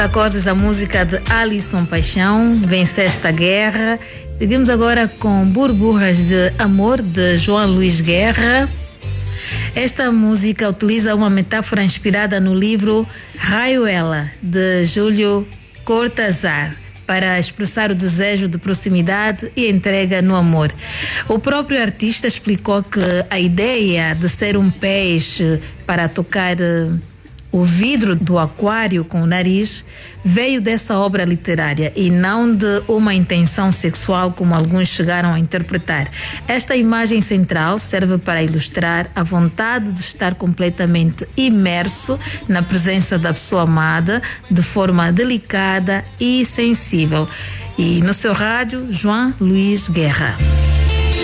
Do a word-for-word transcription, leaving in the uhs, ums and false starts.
Acordes da música de Alisson Paixão, Venceste a Guerra. Seguimos agora com Burburras de Amor, de João Luís Guerra. Esta música utiliza uma metáfora inspirada no livro Rayuela, de Júlio Cortázar, para expressar o desejo de proximidade e entrega no amor. O próprio artista explicou que a ideia de ser um peixe para tocar o vidro do aquário com o nariz veio dessa obra literária e não de uma intenção sexual como alguns chegaram a interpretar. Esta imagem central serve para ilustrar a vontade de estar completamente imerso na presença da pessoa amada de forma delicada e sensível. E no seu rádio, João Luís Guerra.